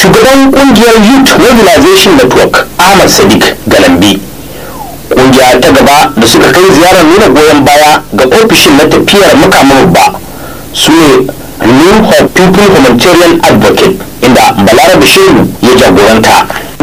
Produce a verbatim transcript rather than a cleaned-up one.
shugaban kungiyar Youth Mobilization Network Ahmad Sadiq Galambi, kungiya ta gaba da suka kai ziyarar nuna goyon baya ga ofishin na tafiyar makaman babba su ne New Hope People Humanitarian Advocate inda Balarabe Shehu ya jagoranta.